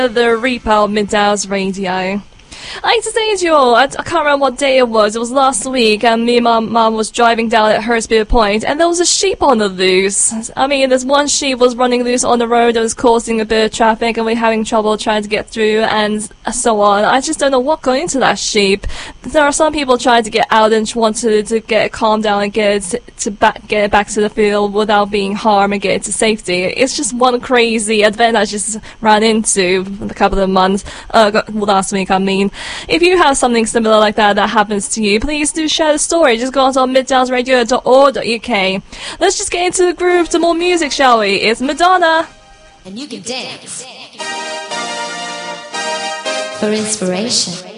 The Reaper of Midhouse Radio. I like to say to you all, I can't remember what day it was last week, and me and my mum was driving down at Hurstby Point, and there was a sheep on the loose. I mean, there's one sheep was running loose on the road that was causing a bit of traffic, and we're having trouble trying to get through, and so on. I just don't know what got into that sheep. There are some people trying to get out and want to get it calmed down and get it back to the field without being harmed and get it to safety. It's just one crazy event I just ran into a couple of months, last week, I mean. If you have something similar like that happens to you, please do share the story. Just go on to midtownsradio.org.uk. Let's just get into the groove to more music, shall we? It's Madonna. And you can dance for inspiration.